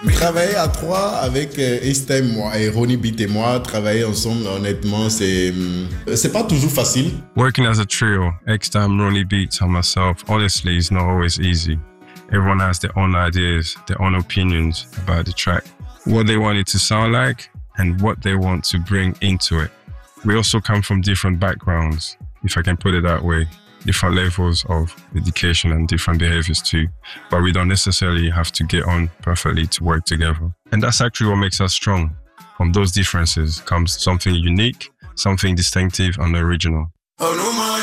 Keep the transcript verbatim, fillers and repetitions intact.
Travailler à trois avec euh, Estem, moi, et Ronnie Beat et moi, travailler ensemble, honnêtement, c'est c'est pas toujours facile. Working as a trio, Extam, Ronnie Beats and myself, honestly, is not always easy. Everyone has their own ideas, their own opinions about the track, what they want it to sound like, and what they want to bring into it. We also come from different backgrounds, if I can put it that way. Different levels of education and different behaviors too. But we don't necessarily have to get on perfectly to work together. And that's actually what makes us strong. From those differences comes something unique, something distinctive and original. Oh, no,